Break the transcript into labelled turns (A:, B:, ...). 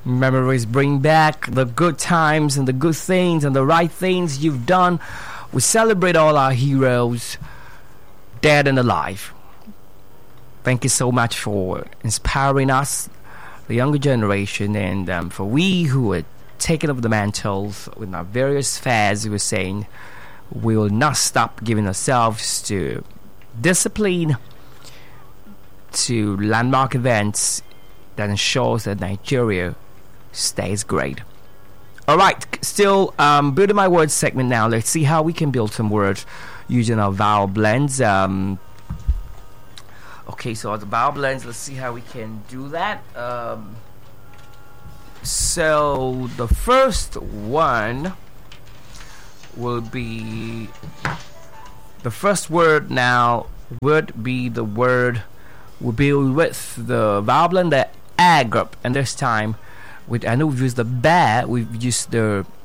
A: Memories bring back the good times and the good things and the right things you've done. We celebrate all our heroes, dead and alive. Thank you so much for inspiring us, the younger generation, and for we who are taking up the mantles with our various spheres. We were saying we will not stop giving ourselves to discipline, to landmark events that ensures that Nigeria stays great. Alright, still building my words segment now. Let's see how we can build some words using our vowel blends. Okay, so the vowel blends, let's see how we can do that. So the first one will be, the first word now would be the word, will be with the vowel blend, the A group, and this time, with, I know we've used the ba, we've used the